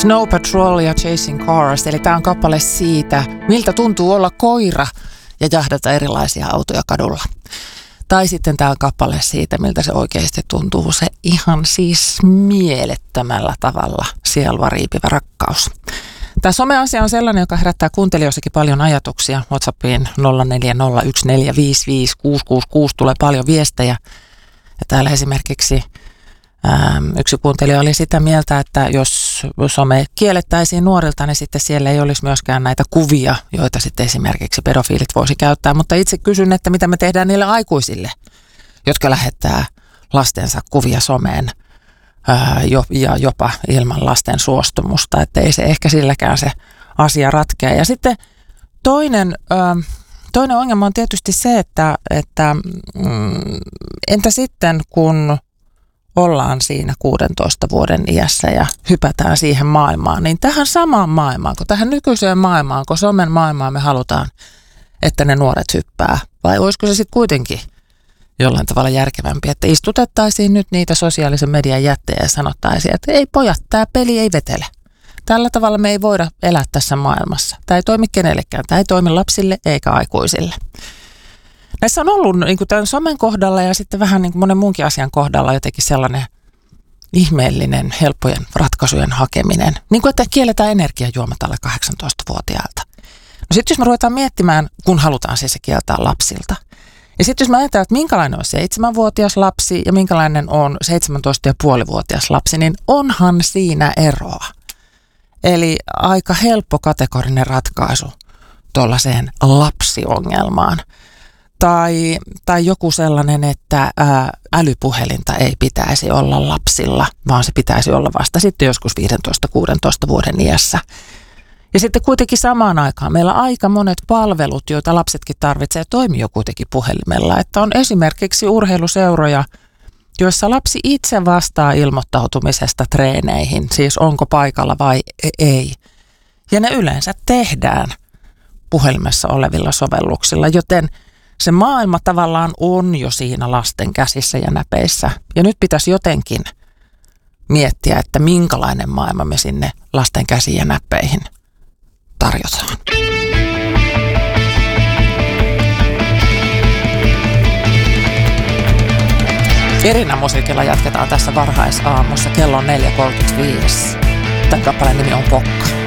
Snow Patrol ja Chasing Cars, eli tämä on kappale siitä, miltä tuntuu olla koira ja jahdata erilaisia autoja kadulla. Tai sitten tämä on kappale siitä, miltä se oikeasti tuntuu, se ihan siis mielettömällä tavalla sielua riipivä rakkaus. Tämä someasia on sellainen, joka herättää kuuntelijoissakin paljon ajatuksia. WhatsAppiin 0401455666 tulee paljon viestejä. Ja täällä esimerkiksi yksi kuuntelija oli sitä mieltä, että jos some kiellettäisiin nuorilta, niin sitten siellä ei olisi myöskään näitä kuvia, joita sitten esimerkiksi pedofiilit voisi käyttää. Mutta itse kysyn, että mitä me tehdään niille aikuisille, jotka lähettää lastensa kuvia someen ja jopa ilman lasten suostumusta. Että ei se ehkä silläkään se asia ratkea. Ja sitten toinen ongelma on tietysti se, että entä sitten kun ollaan siinä 16 vuoden iässä ja hypätään siihen maailmaan, niin tähän samaan maailmaan, kun tähän nykyiseen maailmaan, kun somen maailmaan me halutaan, että ne nuoret hyppää, vai olisiko se sitten kuitenkin jollain tavalla järkevämpi, että istutettaisiin nyt niitä sosiaalisen median jättejä ja sanottaisiin, että ei pojat, tämä peli ei vetele. Tällä tavalla me ei voida elää tässä maailmassa. Tämä ei toimi kenellekään, tämä ei toimi lapsille eikä aikuisille. Näissä on ollut niin kuin tämän somen kohdalla ja sitten vähän niin kuin monen muunkin asian kohdalla jotenkin sellainen ihmeellinen helppojen ratkaisujen hakeminen. Niin kuin että kielletään energiajuomat alle 18-vuotiailta. No sitten jos me ruvetaan miettimään, kun halutaan siis se kieltää lapsilta. Ja sitten jos mä ajatellaan, että minkälainen on 7-vuotias lapsi ja minkälainen on 17,5-vuotias lapsi, niin onhan siinä eroa. Eli aika helppo kategorinen ratkaisu tuollaiseen lapsiongelmaan. Tai joku sellainen, että älypuhelinta ei pitäisi olla lapsilla, vaan se pitäisi olla vasta sitten joskus 15-16 vuoden iässä. Ja sitten kuitenkin samaan aikaan meillä aika monet palvelut, joita lapsetkin tarvitsee, toimii jo kuitenkin puhelimella. Että on esimerkiksi urheiluseuroja, joissa lapsi itse vastaa ilmoittautumisesta treeneihin, siis onko paikalla vai ei. Ja ne yleensä tehdään puhelimessa olevilla sovelluksilla, joten se maailma tavallaan on jo siinä lasten käsissä ja näpeissä. Ja nyt pitäisi jotenkin miettiä, että minkälainen maailma me sinne lasten käsiin ja näppeihin tarjotaan. Erinä musiikilla jatketaan tässä varhaisaamussa. Kello on 4.35. Tämän kappaleen nimi on Pokka.